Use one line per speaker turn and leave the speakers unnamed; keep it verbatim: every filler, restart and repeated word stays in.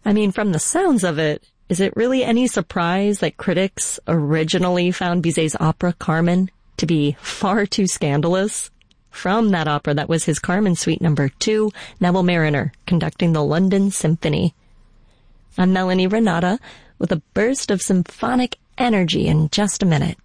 I mean, from the sounds of it, is it really any surprise that critics originally found Bizet's opera Carmen to be far too scandalous? From that opera, that was his Carmen Suite number two, Neville Marriner conducting the London Symphony. I'm Melanie Renata with a burst of symphonic energy in just a minute.